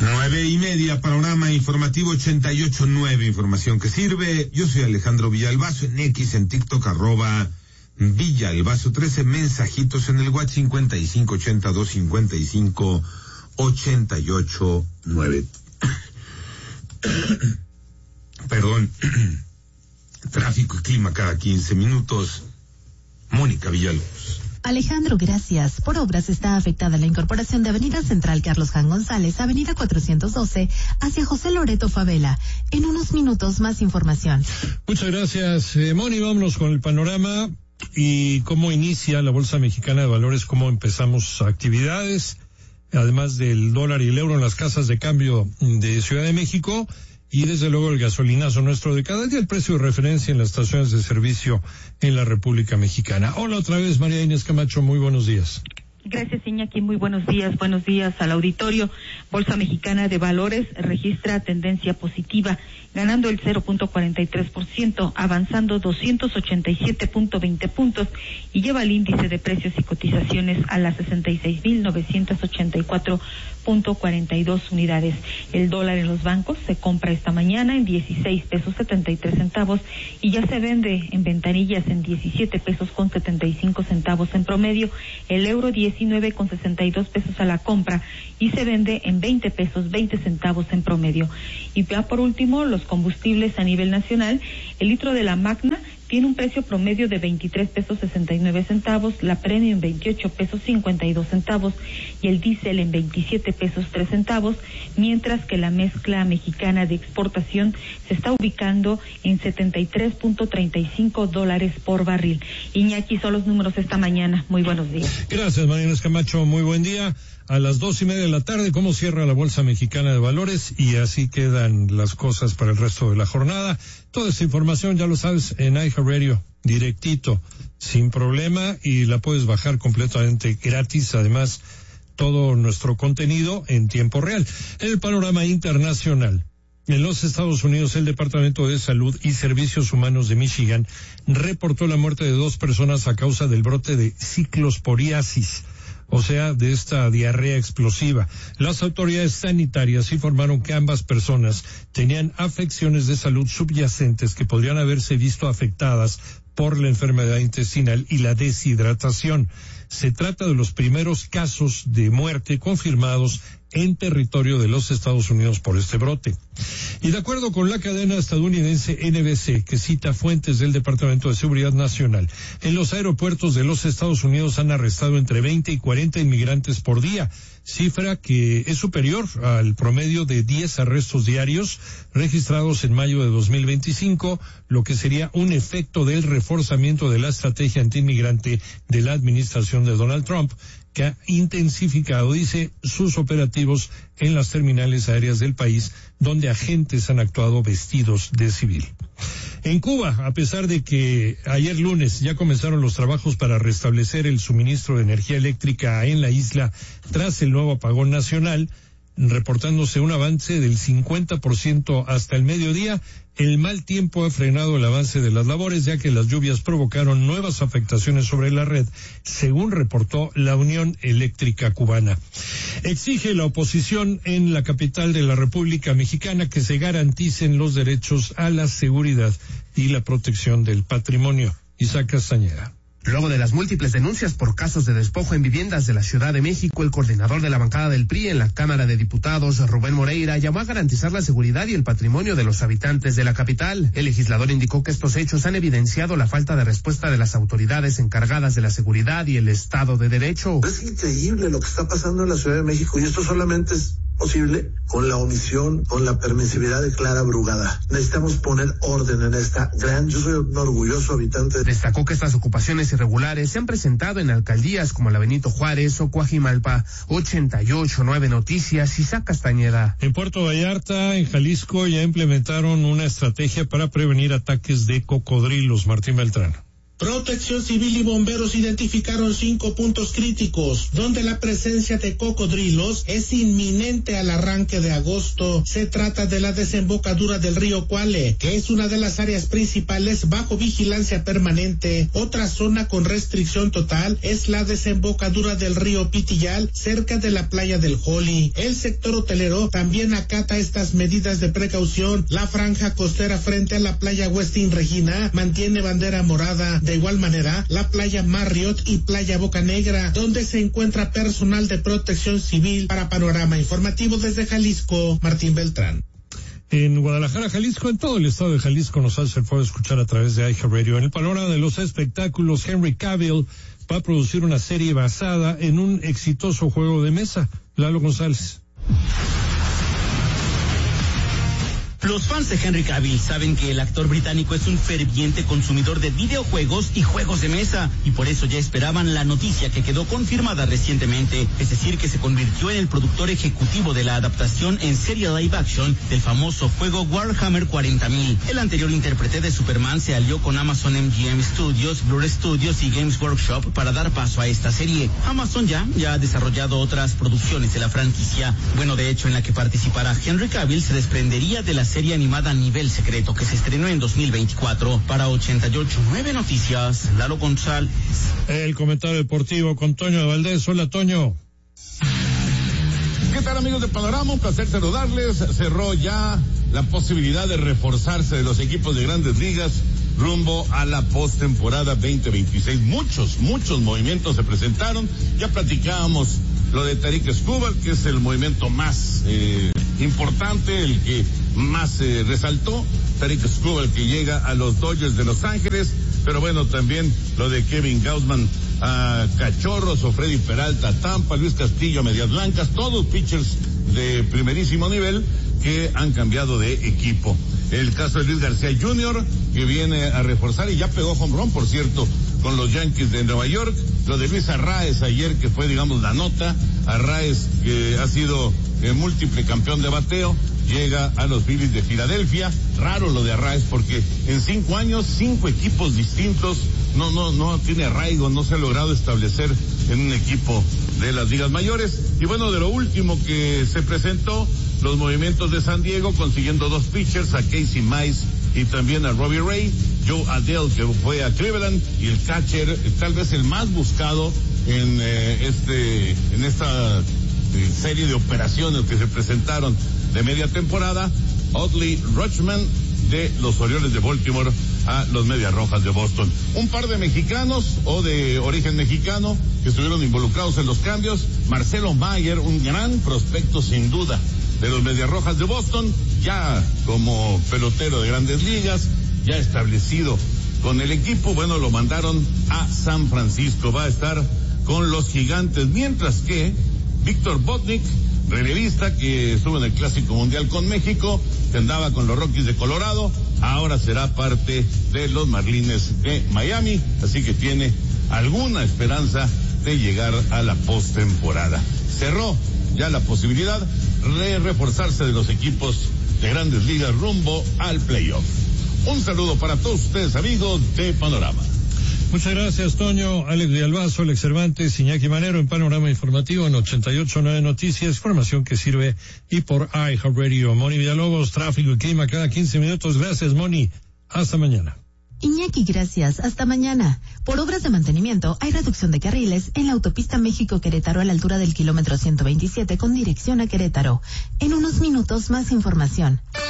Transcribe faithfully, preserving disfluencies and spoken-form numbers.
Nueve y media, panorama informativo ochenta y ocho nueve, información que sirve. Yo soy Alejandro Villalbazo, en X, en TikTok, arroba Villalbazo trece, mensajitos en el WhatsApp cincuenta y cinco ochenta y dos cincuenta y cinco ochenta y ocho nueve. Perdón. Tráfico y clima cada quince minutos. Mónica Villalobos. Alejandro, gracias. Por obras está afectada la incorporación de Avenida Central Carlos Jan González, Avenida cuatrocientos doce, hacia José Loreto Favela. En unos minutos más información. Muchas gracias, eh, Moni. Vámonos con el panorama y cómo inicia la Bolsa Mexicana de Valores, cómo empezamos actividades, además del dólar y el euro en las casas de cambio de Ciudad de México. Y desde luego el gasolinazo nuestro de cada día, el precio de referencia en las estaciones de servicio en la República Mexicana. Hola otra vez, María Inés Camacho, muy buenos días. Gracias, Iñaki, muy buenos días, buenos días al auditorio. Bolsa Mexicana de Valores registra tendencia positiva, ganando el cero punto cuarenta y tres por ciento, avanzando doscientos ochenta y siete punto veinte puntos y lleva el índice de precios y cotizaciones a las sesenta y seis mil novecientos ochenta y cuatro punto cuarenta y dos unidades. El dólar en los bancos se compra esta mañana en dieciséis pesos setenta y tres centavos y ya se vende en ventanillas en diecisiete pesos con setenta y cinco centavos en promedio. El euro diecinueve con sesenta y dos pesos a la compra y se vende en veinte pesos veinte centavos en promedio. Y ya por último, los combustibles a nivel nacional. El litro de la Magna tiene un precio promedio de veintitrés pesos sesenta y nueve centavos, la Premium veintiocho pesos cincuenta y dos centavos y el diésel en veintisiete pesos tres centavos, mientras que la mezcla mexicana de exportación se está ubicando en setenta y tres punto treinta y cinco dólares por barril. Iñaki, son los números esta mañana. Muy buenos días. Gracias, María Inés Camacho. Muy buen día. A las dos y media de la tarde, ¿cómo cierra la Bolsa Mexicana de Valores? Y así quedan las cosas para el resto de la jornada. Toda esta información, ya lo sabes, en iHeartRadio, directito, sin problema, y la puedes bajar completamente gratis. Además, todo nuestro contenido en tiempo real. En el panorama internacional, en los Estados Unidos, el Departamento de Salud y Servicios Humanos de Michigan reportó la muerte de dos personas a causa del brote de ciclosporiasis, o sea, de esta diarrea explosiva. Las autoridades sanitarias informaron que ambas personas tenían afecciones de salud subyacentes que podrían haberse visto afectadas por la enfermedad intestinal y la deshidratación. Se trata de los primeros casos de muerte confirmados en territorio de los Estados Unidos por este brote. Y de acuerdo con la cadena estadounidense N B C, que cita fuentes del Departamento de Seguridad Nacional, en los aeropuertos de los Estados Unidos han arrestado entre veinte y cuarenta inmigrantes por día, cifra que es superior al promedio de diez arrestos diarios registrados en mayo de dos mil veinticinco, lo que sería un efecto del reforzamiento de la estrategia antiinmigrante de la administración de Donald Trump, que ha intensificado, dice, sus operativos en las terminales aéreas del país, donde agentes han actuado vestidos de civil. En Cuba, a pesar de que ayer lunes ya comenzaron los trabajos para restablecer el suministro de energía eléctrica en la isla tras el nuevo apagón nacional, reportándose un avance del cincuenta por ciento hasta el mediodía, el mal tiempo ha frenado el avance de las labores, ya que las lluvias provocaron nuevas afectaciones sobre la red, según reportó la Unión Eléctrica Cubana. Exige la oposición en la capital de la República Mexicana que se garanticen los derechos a la seguridad y la protección del patrimonio. Isaac Castañeda. Luego de las múltiples denuncias por casos de despojo en viviendas de la Ciudad de México, el coordinador de la bancada del P R I en la Cámara de Diputados, Rubén Moreira, llamó a garantizar la seguridad y el patrimonio de los habitantes de la capital. El legislador indicó que estos hechos han evidenciado la falta de respuesta de las autoridades encargadas de la seguridad y el Estado de Derecho. Es increíble lo que está pasando en la Ciudad de México y esto solamente es posible con la omisión, con la permisividad de Clara Brugada. Necesitamos poner orden en esta gran, yo soy un orgulloso habitante. Destacó que estas ocupaciones irregulares se han presentado en alcaldías como la Benito Juárez o Coajimalpa. ochenta y ocho nueve Noticias, Isaac Castañeda. En Puerto Vallarta, en Jalisco, ya implementaron una estrategia para prevenir ataques de cocodrilos. Martín Beltrán. Protección Civil y bomberos identificaron cinco puntos críticos, donde la presencia de cocodrilos es inminente al arranque de agosto. Se trata de la desembocadura del río Cuale, que es una de las áreas principales bajo vigilancia permanente. Otra zona con restricción total es la desembocadura del río Pitillal, cerca de la playa del Joli. El sector hotelero también acata estas medidas de precaución. La franja costera frente a la playa Westin Regina mantiene bandera morada. De igual manera, la playa Marriott y playa Boca Negra, donde se encuentra personal de protección civil. Para Panorama Informativo desde Jalisco, Martín Beltrán. En Guadalajara, Jalisco, en todo el estado de Jalisco nos hace el favor de escuchar a través de iHeartRadio. En el panorama de los espectáculos, Henry Cavill va a producir una serie basada en un exitoso juego de mesa. Lalo González. Los fans de Henry Cavill saben que el actor británico es un ferviente consumidor de videojuegos y juegos de mesa, y por eso ya esperaban la noticia que quedó confirmada recientemente, es decir, que se convirtió en el productor ejecutivo de la adaptación en serie live action del famoso juego Warhammer cuarenta mil. El anterior intérprete de Superman se alió con Amazon M G M Studios, Blur Studios y Games Workshop para dar paso a esta serie. Amazon ya, ya ha desarrollado otras producciones de la franquicia. Bueno, de hecho, en la que participará Henry Cavill se desprendería de la serie animada Nivel Secreto, que se estrenó en dos mil veinticuatro. Para ochenta y ocho punto nueve Noticias, Lalo González. El comentario deportivo con Toño de Valdés. Hola, Toño. ¿Qué tal, amigos de Panorama? Un placer saludarles. Cerró ya la posibilidad de reforzarse de los equipos de Grandes Ligas rumbo a la postemporada veinte veintiséis. Muchos, muchos movimientos se presentaron. Ya platicábamos lo de Tarik Skubal, que es el movimiento más eh, importante, el que más eh, resaltó. Tarik Skubal, que llega a los Dodgers de Los Ángeles, pero bueno, también lo de Kevin Gausman a Cachorros, o Freddy Peralta a Tampa, Luis Castillo a Medias Blancas, todos pitchers de primerísimo nivel que han cambiado de equipo. El caso de Luis García junior, que viene a reforzar y ya pegó home run, por cierto, con los Yankees de Nueva York. Lo de Luis Arraez ayer, que fue, digamos, la nota. Arraez, que ha sido eh, múltiple campeón de bateo, llega a los Phillies de Filadelfia. Raro lo de Arraez, porque en cinco años, cinco equipos distintos, no, no, no tiene arraigo, no se ha logrado establecer en un equipo de las ligas mayores. Y bueno, de lo último que se presentó, los movimientos de San Diego, consiguiendo dos pitchers, a Casey Mize y también a Robbie Ray. Joe Adele, que fue a Cleveland, y el catcher, tal vez el más buscado en eh, este, en esta eh, serie de operaciones que se presentaron de media temporada, Oddly Rutschman, de los Orioles de Baltimore a los Medias Rojas de Boston. Un par de mexicanos o de origen mexicano que estuvieron involucrados en los cambios. Marcelo Mayer, un gran prospecto sin duda de los Medias Rojas de Boston, ya como pelotero de Grandes Ligas, ya establecido con el equipo. Bueno, lo mandaron a San Francisco, va a estar con los Gigantes, mientras que Víctor Botnick, relevista, que estuvo en el Clásico Mundial con México, que andaba con los Rockies de Colorado, ahora será parte de los Marlins de Miami, así que tiene alguna esperanza de llegar a la postemporada. Cerró ya la posibilidad de reforzarse de los equipos de Grandes Ligas rumbo al playoff. Un saludo para todos ustedes, amigos de Panorama. Muchas gracias, Toño. Alex Villalbazo, Alex Cervantes, Iñaki Manero en Panorama Informativo en ochenta y ocho punto nueve Noticias, información que sirve y por iHeartRadio. Moni Villalobos, tráfico y clima cada quince minutos. Gracias, Moni. Hasta mañana. Iñaki, gracias. Hasta mañana. Por obras de mantenimiento, hay reducción de carriles en la autopista México-Querétaro a la altura del kilómetro ciento veintisiete con dirección a Querétaro. En unos minutos, más información.